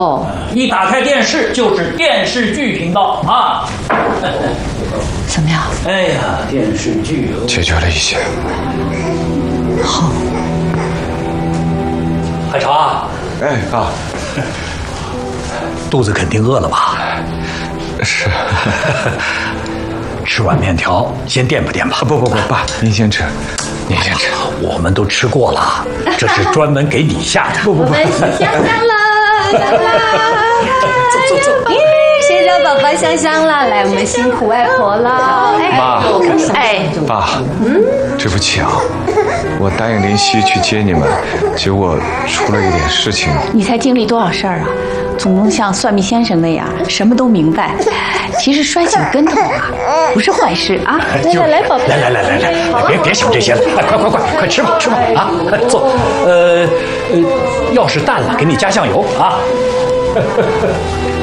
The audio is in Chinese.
哦， 一打开电视就是电视剧频道啊。 怎么样？ 哎呀，电视剧解决了一些。 好。 海潮啊， 哎，爸， 肚子肯定饿了吧？ 是。 吃碗面条，先垫吧垫吧。 不，爸，您先吃，您先吃。 我们都吃过了，这是专门给你下的。 我们香香了， 走。 先让宝宝香香了，来，我们辛苦外婆了。 妈， 哎， 爸，对不起啊，我答应林夕去接你们，结果出了一点事情。 你才经历多少事儿啊？总能像算命先生那样什么都明白。其实摔几个跟头啊，不是坏事啊！来，宝贝， 来，别想这些了，快吃吧啊！坐，要是淡了，给你加酱油啊。